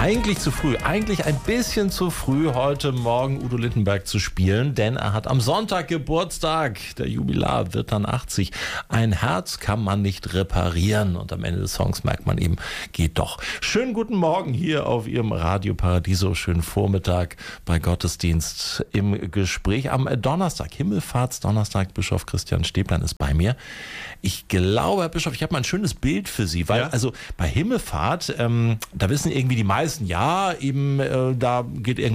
Eigentlich zu früh, eigentlich ein bisschen zu früh, heute Morgen Udo Lindenberg zu spielen, denn er hat am Sonntag Geburtstag. Der Jubilar wird dann 80. Ein Herz kann man nicht reparieren und am Ende des Songs merkt man eben, geht doch. Schönen guten Morgen hier auf Ihrem Radio Paradiso, schönen Vormittag bei Gottesdienst im Gespräch am Donnerstag, Himmelfahrtsdonnerstag. Bischof Christian Stäblein ist bei mir. Ich glaube, Herr Bischof, ich habe mal ein schönes Bild für Sie, weil also bei Himmelfahrt, da wissen irgendwie die meisten, ja, eben da geht irgendwas